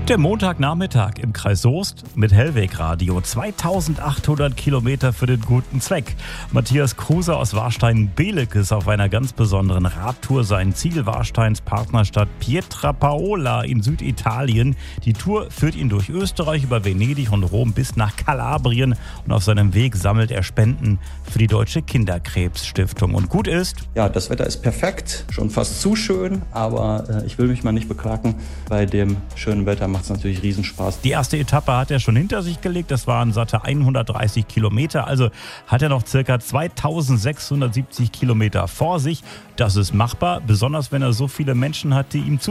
Heute Montagnachmittag im Kreis Soest mit Hellwegradio. 2800 Kilometer für den guten Zweck. Matthias Kruse aus Warstein-Beelek ist auf einer ganz besonderen Radtour. Sein Ziel Warsteins Partnerstadt Pietrapaola in Süditalien. Die Tour führt ihn durch Österreich, über Venedig und Rom bis nach Kalabrien. Und auf seinem Weg sammelt er Spenden für die Deutsche Kinderkrebsstiftung. Und gut ist... Ja, das Wetter ist perfekt, schon fast zu schön, aber ich will mich mal nicht beklagen. Bei dem schönen Wetter macht es natürlich Riesenspaß. Die erste Etappe hat er schon hinter sich gelegt. Das waren satte 130 Kilometer. Also hat er noch circa 2670 Kilometer vor sich. Das ist machbar, besonders wenn er so viele Menschen hat, die ihm